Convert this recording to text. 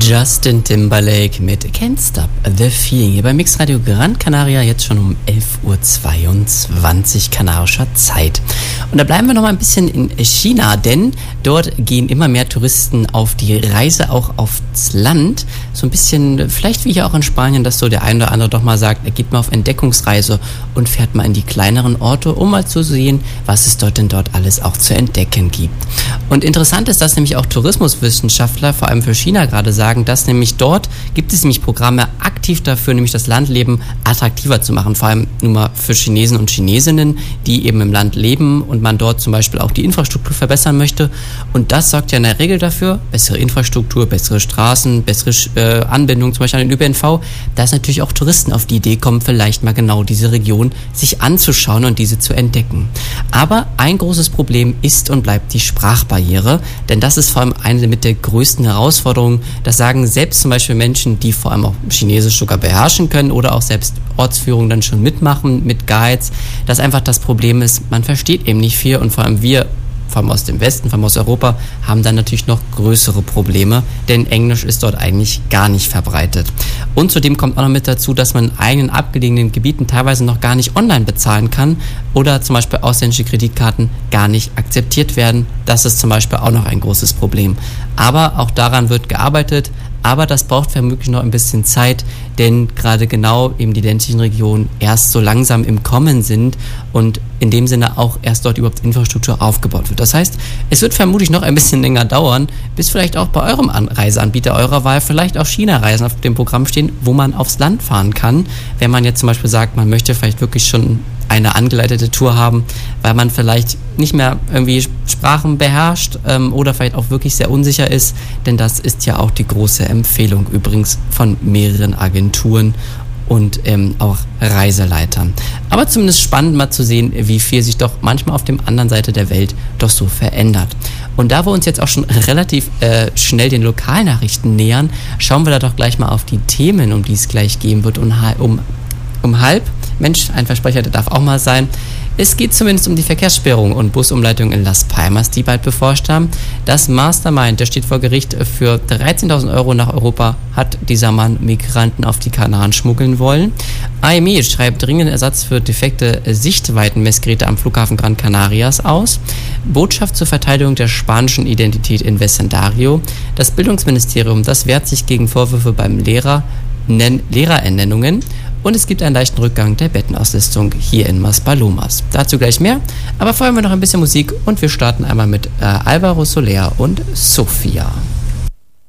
Justin Timberlake mit Can't Stop the Feeling hier bei Mixradio Gran Canaria, jetzt schon um 11.22 Uhr kanarischer Zeit. Und da bleiben wir noch mal ein bisschen in China, denn dort gehen immer mehr Touristen auf die Reise auch aufs Land. So ein bisschen, vielleicht wie hier auch in Spanien, dass so der eine oder andere doch mal sagt, er geht mal auf Entdeckungsreise und fährt mal in die kleineren Orte, um mal zu sehen, was es dort alles auch zu entdecken gibt. Und interessant ist, dass nämlich auch Tourismuswissenschaftler, vor allem für China gerade sagen, dass nämlich dort gibt es nämlich Programme aktiv dafür, nämlich das Landleben attraktiver zu machen, vor allem nur mal für Chinesen und Chinesinnen, die eben im Land leben und man dort zum Beispiel auch die Infrastruktur verbessern möchte. Und das sorgt ja in der Regel dafür, bessere Infrastruktur, bessere Straßen, bessere Anbindung zum Beispiel an den ÖPNV, dass natürlich auch Touristen auf die Idee kommen, vielleicht mal genau diese Region sich anzuschauen und diese zu entdecken. Aber ein großes Problem ist und bleibt die Sprachbarriere, denn das ist vor allem eine mit der größten Herausforderungen. Das sagen selbst zum Beispiel Menschen, die vor allem auch Chinesisch sogar beherrschen können oder auch selbst Ortsführungen dann schon mitmachen mit Guides, dass einfach das Problem ist, man versteht eben nicht viel und vor allem wir, vor allem aus dem Westen, vor allem aus Europa, haben dann natürlich noch größere Probleme, denn Englisch ist dort eigentlich gar nicht verbreitet. Und zudem kommt auch noch mit dazu, dass man in eigenen abgelegenen Gebieten teilweise noch gar nicht online bezahlen kann oder zum Beispiel ausländische Kreditkarten gar nicht akzeptiert werden. Das ist zum Beispiel auch noch ein großes Problem. Aber auch daran wird gearbeitet. Aber das braucht vermutlich noch ein bisschen Zeit, denn gerade genau eben die ländlichen Regionen erst so langsam im Kommen sind und in dem Sinne auch erst dort überhaupt Infrastruktur aufgebaut wird. Das heißt, es wird vermutlich noch ein bisschen länger dauern, bis vielleicht auch bei eurem Reiseanbieter eurer Wahl vielleicht auch China-Reisen auf dem Programm stehen, wo man aufs Land fahren kann. Wenn man jetzt zum Beispiel sagt, man möchte vielleicht wirklich schon eine angeleitete Tour haben, weil man vielleicht nicht mehr irgendwie Sprachen beherrscht oder vielleicht auch wirklich sehr unsicher ist, denn das ist ja auch die große Empfehlung übrigens von mehreren Agenturen und auch Reiseleitern. Aber zumindest spannend mal zu sehen, wie viel sich doch manchmal auf der anderen Seite der Welt doch so verändert. Und da wir uns jetzt auch schon relativ schnell den Lokalnachrichten nähern, schauen wir da doch gleich mal auf die Themen, um die es gleich gehen wird um halb. Mensch, ein Versprecher, der darf auch mal sein. Es geht zumindest um die Verkehrssperrung und Busumleitung in Las Palmas, die bald bevorstehen. Das Mastermind, der steht vor Gericht. Für 13.000 Euro nach Europa hat dieser Mann Migranten auf die Kanaren schmuggeln wollen. AME schreibt dringenden Ersatz für defekte Sichtweitenmessgeräte am Flughafen Gran Canarias aus. Botschaft zur Verteidigung der spanischen Identität in Vecindario. Das Bildungsministerium, das wehrt sich gegen Vorwürfe beim Lehrerernennungen. Und es gibt einen leichten Rückgang der Bettenauslastung hier in Maspalomas. Dazu gleich mehr, aber vorher haben wir noch ein bisschen Musik und wir starten einmal mit Álvaro Soler und Sofia.